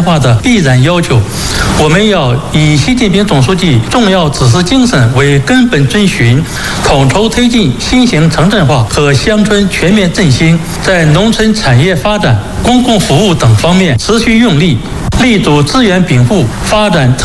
化的必然要求。我们要以习近平总书记重要指示精神为根本遵循，统筹推进新型城镇化和乡村全面振兴，在农村产业发展、公共服务等方面持续用力，力主资源禀赋，发展特